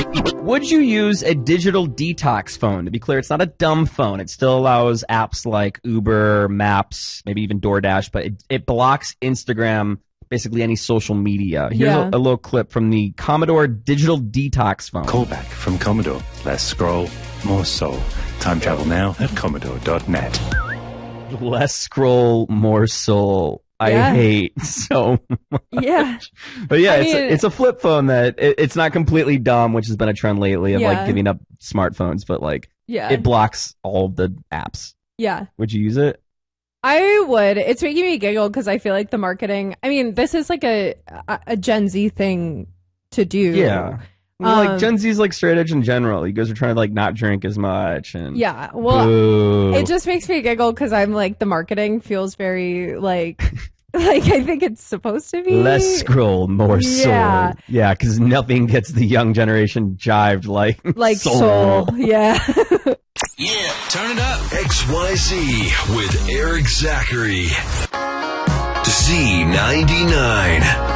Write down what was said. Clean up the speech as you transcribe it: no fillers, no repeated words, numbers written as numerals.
Would you use a digital detox phone? To be clear, it's not a dumb phone. It still allows apps like Uber, Maps, maybe even DoorDash, but it blocks Instagram, basically any social media. Here's a little clip from the Commodore Digital Detox phone. Callback from Commodore. Less scroll, more soul. Time travel now at Commodore.net. Less scroll, more soul. I hate so much. Yeah. But yeah, it's a flip phone that it's not completely dumb, which has been a trend lately of like giving up smartphones, but like it blocks all of the apps. Yeah. Would you use it? I would. It's making me giggle because I feel like the marketing, I mean, this is like a Gen Z thing to do. Yeah. Well, like Gen Z's like straight edge in general. You guys are trying to like not drink as much and it just makes me giggle because I'm like the marketing feels very like like I think it's supposed to be less scroll, more soul. Yeah, because nothing gets the young generation jived like soul. Yeah. Yeah, turn it up. XYZ with Eric Zachary. Z99.